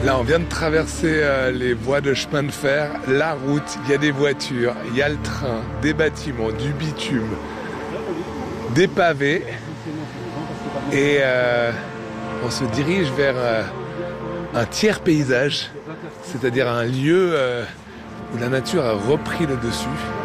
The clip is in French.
Là, on vient de traverser les voies de chemin de fer, la route, il y a des voitures, il y a le train, des bâtiments, du bitume, des pavés. Et on se dirige vers un tiers paysage, c'est-à-dire un lieu où la nature a repris le dessus.